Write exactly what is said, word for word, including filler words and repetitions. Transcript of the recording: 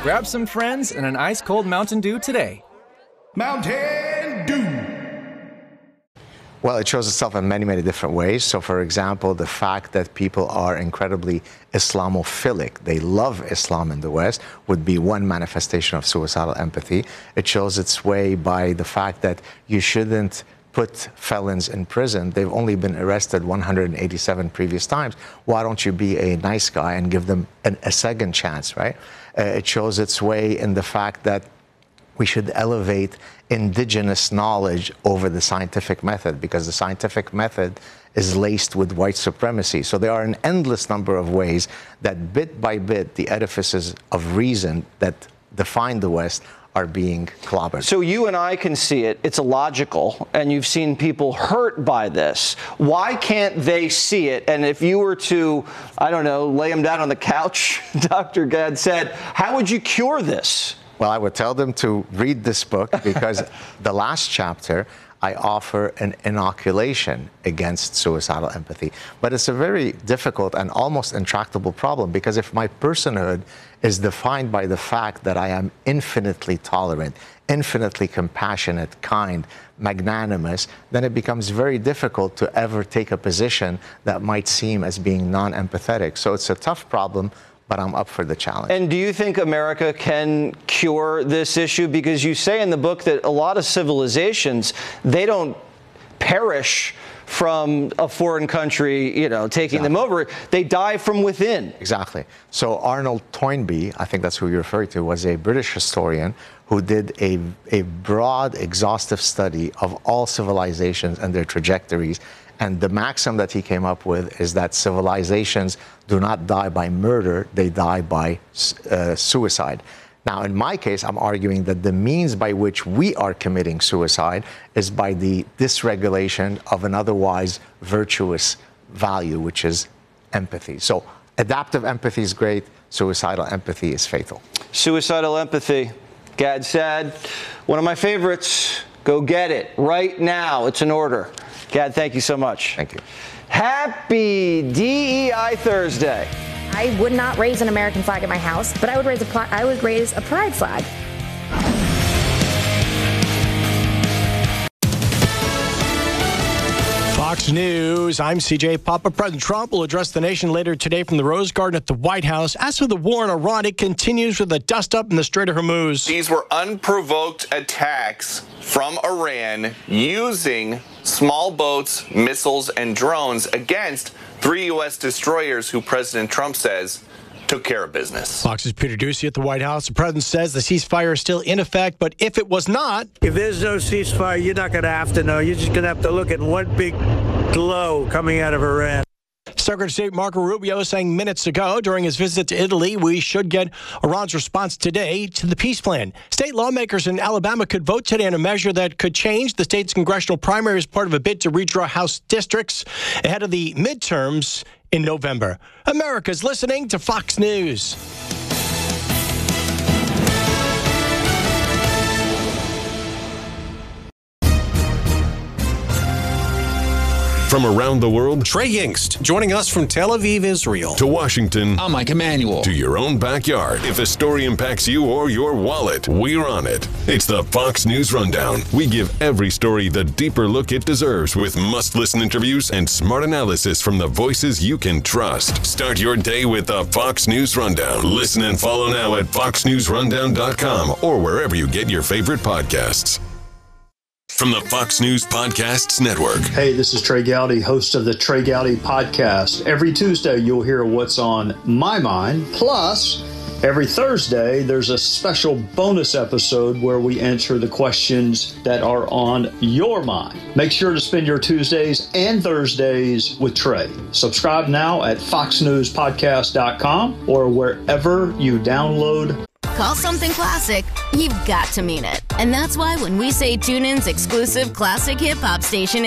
Grab some friends and an ice-cold Mountain Dew today. Mountain Dew. Well, it shows itself in many, many different ways. So, for example, the fact that people are incredibly Islamophilic, they love Islam in the West, would be one manifestation of suicidal empathy. It shows its way by the fact that you shouldn't put felons in prison. They've only been arrested one hundred eighty-seven previous times. Why don't you be a nice guy and give them an, a second chance, right? Uh, it shows its way in the fact that we should elevate indigenous knowledge over the scientific method, because the scientific method is laced with white supremacy. So there are an endless number of ways that bit by bit the edifices of reason that define the West are being clobbered. So you and I can see it. It's illogical, and you've seen people hurt by this. Why can't they see it? And if you were to, I don't know, lay them down on the couch, Doctor Gad said, how would you cure this? Well, I would tell them to read this book, because the last chapter, I offer an inoculation against suicidal empathy. But it's a very difficult and almost intractable problem, because if my personhood is defined by the fact that I am infinitely tolerant, infinitely compassionate, kind, magnanimous, then it becomes very difficult to ever take a position that might seem as being non-empathetic. So it's a tough problem, but I'm up for the challenge. And do you think America can cure this issue? Because you say in the book that a lot of civilizations, they don't perish from a foreign country, you know, taking Exactly. them over. They die from within. Exactly. So Arnold Toynbee, I think that's who you're referring to, was a British historian who did a, a broad, exhaustive study of all civilizations and their trajectories. And the maxim that he came up with is that civilizations do not die by murder, they die by uh, suicide. Now, in my case, I'm arguing that the means by which we are committing suicide is by the dysregulation of an otherwise virtuous value, which is empathy. So adaptive empathy is great, suicidal empathy is fatal. Suicidal empathy. Gad Saad, one of my favorites. Go get it right now. It's an order. Gad, thank you so much. Thank you. Happy D E I Thursday. I would not raise an American flag at my house, but I would raise a pl- I would raise a pride flag. Fox News, I'm C J Papa. President Trump will address the nation later today from the Rose Garden at the White House. As for the war in Iran, it continues with the dust-up in the Strait of Hormuz. These were unprovoked attacks from Iran using small boats, missiles, and drones against three U S destroyers who President Trump says took care of business. Fox's Peter Doocy at the White House. The president says the ceasefire is still in effect, but if it was not... If there's no ceasefire, you're not going to have to know. You're just going to have to look at one big glow coming out of Iran. Secretary of State Marco Rubio saying minutes ago during his visit to Italy, we should get Iran's response today to the peace plan. State lawmakers in Alabama could vote today on a measure that could change the state's congressional primary as part of a bid to redraw House districts ahead of the midterms in November. America's listening to Fox News. From around the world, Trey Yingst, joining us from Tel Aviv, Israel. To Washington, I'm Mike Emanuel. To your own backyard. If a story impacts you or your wallet, we're on it. It's the Fox News Rundown. We give every story the deeper look it deserves with must-listen interviews and smart analysis from the voices you can trust. Start your day with the Fox News Rundown. Listen and follow now at fox news rundown dot com or wherever you get your favorite podcasts. From the Fox News Podcasts Network. Hey, this is Trey Gowdy, host of the Trey Gowdy Podcast. Every Tuesday, you'll hear what's on my mind. Plus, every Thursday, there's a special bonus episode where we answer the questions that are on your mind. Make sure to spend your Tuesdays and Thursdays with Trey. Subscribe now at fox news podcast dot com or wherever you download. Call something classic, you've got to mean it. And that's why when we say TuneIn's exclusive classic hip-hop station